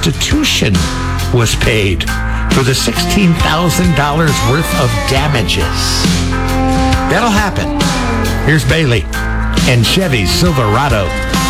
restitution was paid for the $16,000 worth of damages. That'll happen. Here's Bailey and Chevy's Silverado.